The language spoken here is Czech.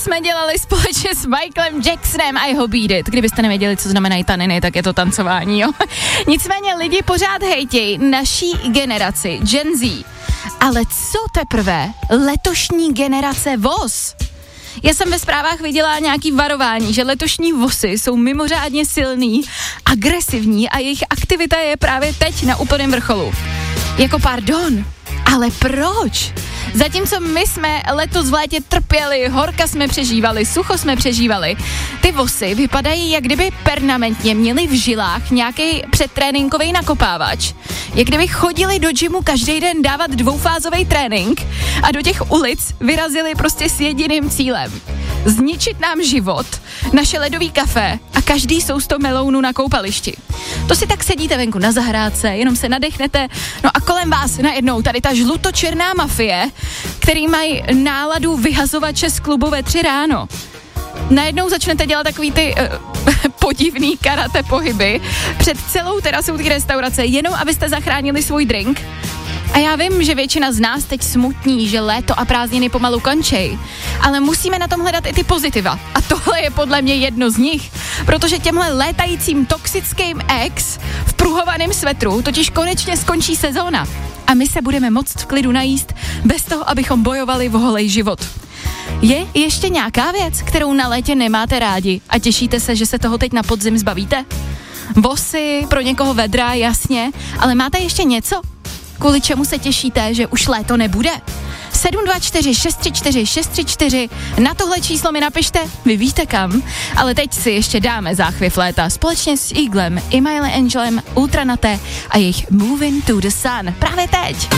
jsme dělali společně s Michaelem Jacksonem a jeho Beat It. Kdybyste nevěděli, co znamenají taniny, tak je to tancování, jo. Nicméně lidi pořád hejtějí naší generaci Gen Z. Ale co teprve letošní generace VOS? Já jsem ve zprávách viděla nějaký varování, že letošní VOSy jsou mimořádně silný, agresivní a jejich aktivita je právě teď na úplném vrcholu. Jako pardon, ale proč? Zatímco my jsme letos v létě trpěli, horka jsme přežívali, sucho jsme přežívali, ty VOSy vypadají, jak kdyby permanentně měli v žilách nějaký předtréninkový nakopávač. Jak kdyby chodili do gymu každý den dávat dvoufázový trénink a do těch ulic vyrazili prostě s jediným cílem. Zničit nám život, naše ledový kafe a každý sousto melounu na koupališti. To si tak sedíte venku na zahrádce, jenom se nadechnete, no a kolem vás najednou tady ta žlutočerná mafie, který mají náladu vyhazovače z klubu ve 3 ráno. Najednou začnete dělat takový ty podivný karate pohyby před celou terasou té restaurace, jenom abyste zachránili svůj drink. A já vím, že většina z nás teď smutní, že léto a prázdniny pomalu končí, ale musíme na tom hledat i ty pozitiva. A tohle je podle mě jedno z nich, protože těmhle létajícím toxickým ex v pruhovaném svetru totiž konečně skončí sezóna. A my se budeme moct v klidu najíst bez toho, abychom bojovali v holej život. Je ještě nějaká věc, kterou na létě nemáte rádi a těšíte se, že se toho teď na podzim zbavíte? VOSy, pro někoho vedra, jasně, ale máte ještě něco, kvůli čemu se těšíte, že už léto nebude? 724 634 634, na tohle číslo mi napište, vy víte kam, ale teď si ještě dáme záchvěv léta společně s Eaglem, Imile Angelem, Ultranaté a jejich Moving to the Sun právě teď.